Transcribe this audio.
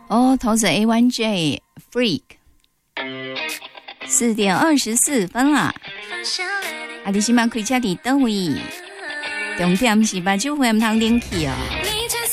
哦，投资 A1J Freak 4点24分啦。啊，你是嘛开车伫倒位？重点是把酒会唔通冷气哦。